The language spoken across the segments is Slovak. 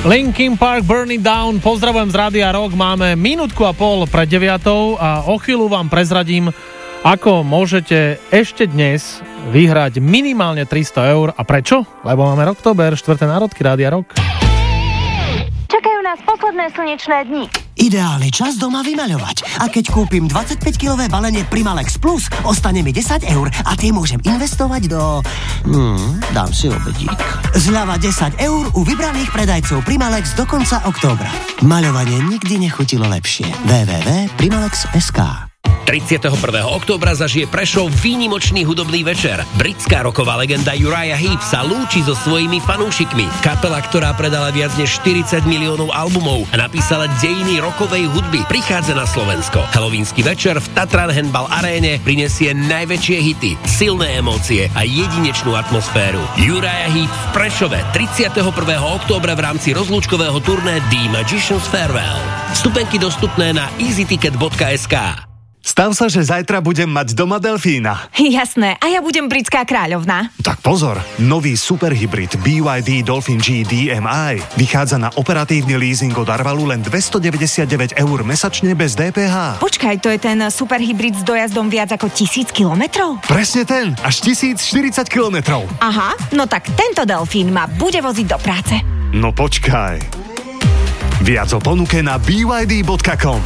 Linkin Park, Burn It Down, pozdravujem z Rádia Rock, máme minútku a pol pred 9 a o chvíľu vám prezradím, ako môžete ešte dnes vyhrať minimálne 300 eur. A prečo? Lebo máme Rocktober, 4. národky Rádia Rock. Čakajú nás posledné slnečné dni. Ideálny čas doma vymaľovať. A keď kúpim 25-kilové balenie Primalex Plus, ostane mi 10 eur a tie môžem investovať do... dám si obedík. Zľava 10 eur u vybraných predajcov Primalex do konca októbra. Maľovanie nikdy nechutilo lepšie. www.primalex.sk 31. októbra zažije Prešov výnimočný hudobný večer. Britská roková legenda Uriah Heep sa lúči so svojimi fanúšikmi. Kapela, ktorá predala viac než 40 miliónov albumov a napísala dejiny rokovej hudby, prichádza na Slovensko. Halloweensky večer v Tatran Handball aréne prinesie najväčšie hity, silné emócie a jedinečnú atmosféru. Uriah Heep v Prešove 31. októbra v rámci rozlúčkového turné The Magician's Farewell. Vstupenky dostupné na easyticket.sk. Stav sa, že zajtra budem mať doma delfína. Jasné, a ja budem britská kráľovná. Tak pozor, nový superhybrid BYD Dolphin G DMI vychádza na operatívny leasing od Arvalu len 299 eur mesačne bez DPH. Počkaj, to je ten superhybrid s dojazdom viac ako 1000 kilometrov? Presne ten, až 1040 kilometrov. Aha, no tak tento delfín ma bude voziť do práce. No počkaj. Viac o ponuke na byd.com.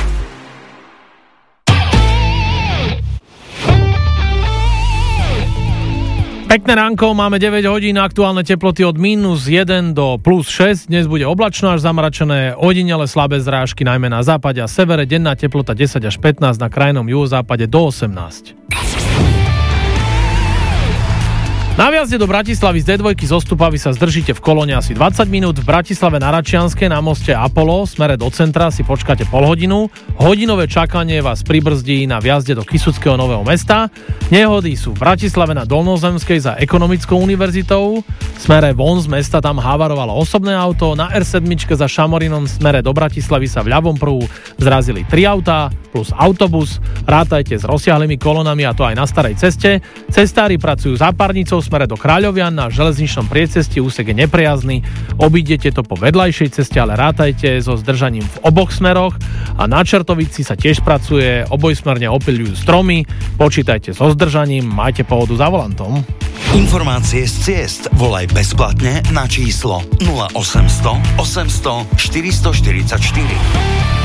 Pekné ránko, máme 9 hodín, aktuálne teploty od -1 do +6. Dnes bude oblačno až zamračené, ojedinele slabé zrážky, najmä na západe a severe, denná teplota 10 až 15, na krajnom juhozápade do 18. Na vjazde do Bratislavy z D2 z Ostupavy sa zdržíte v kolóne asi 20 minút, v Bratislave na Račianskej na moste Apollo smere do centra si počkáte pol hodinu, hodinové čakanie vás pribrzdí na vjazde do Kysuckého Nového Mesta, nehody sú v Bratislave na Dolnozemskej za Ekonomickou univerzitou, smere von z mesta tam havarovalo osobné auto, na R7 za Šamorinom smere do Bratislavy sa v ľavom pruhu zrazili 3 autá plus autobus, rátajte s rozsiahlými kolónami a to aj na starej ceste, cestári pracujú za párnicou smere do Kráľovian, na železničnom priecestí úsek je neprejazný, obídete to po vedľajšej ceste, ale rátajte so zdržaním v oboch smeroch a na Čertovici sa tiež pracuje, obojsmerne opiľujú stromy, počítajte so zdržaním, majte pohodu za volantom. Informácie z ciest volaj bezplatne na číslo 0800 800 444.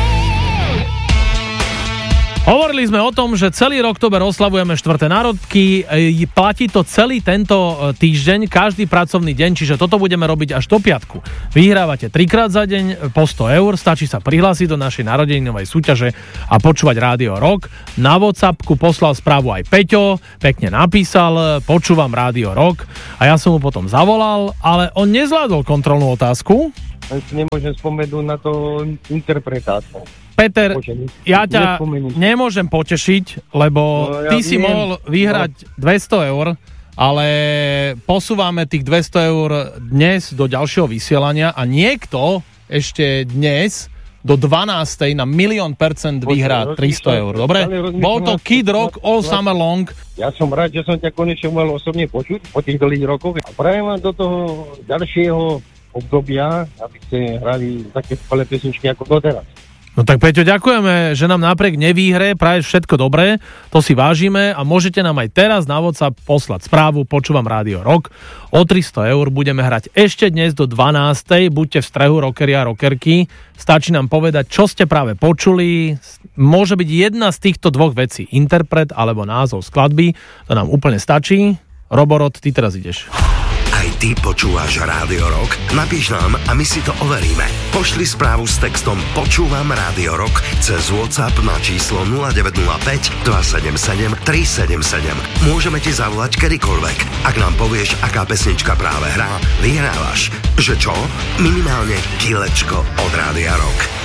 Hovorili sme o tom, že celý október oslavujeme 4. národky, platí to celý tento týždeň, každý pracovný deň, čiže toto budeme robiť až do piatku. Vyhrávate 3-krát za deň po 100 eur, stačí sa prihlásiť do našej narodeninovej súťaže a počúvať Rádio Rock. Na WhatsAppku poslal správu aj Peťo, pekne napísal, počúvam Rádio Rock a ja som mu potom zavolal, ale on nezvládol kontrolnú otázku. Ja si nemôžem spomenúť na to interpretáciu. Peter, ja ťa nemôžem potešiť, lebo ty si mohol vyhrať 200 eur, ale posúvame tých 200 eur dnes do ďalšieho vysielania a niekto ešte dnes do 12. na 1,000,000% vyhrá 300 eur. Dobre? Bol to Kid Rock All Summer Long. Ja som rád, že som ťa konečne mohol osobne počuť po tých dlhých rokoch. A prajem vám do toho ďalšieho obdobia, aby ste hrali také skvelé pesničky ako doteraz. No tak Peťo, ďakujeme, že nám napriek nevýhre praješ všetko dobré, to si vážime a môžete nám aj teraz na WhatsApp poslať správu, počúvam Rádio Rock, o 300 eur budeme hrať ešte dnes do 12. Buďte v strehu rockeri a rockerky, stačí nám povedať, čo ste práve počuli, môže byť jedna z týchto dvoch vecí, interpret alebo názov skladby, to nám úplne stačí. Roborod, ty teraz ideš. Aj ty počúvaš Rádio Rock? Napíš nám a my si to overíme. Pošli správu s textom Počúvam Rádio Rock cez WhatsApp na číslo 0905 277 377. Môžeme ti zavolať kedykoľvek. Ak nám povieš, aká pesnička práve hrá, vyhrávaš. Že čo? Minimálne kilečko od Rádia Rock.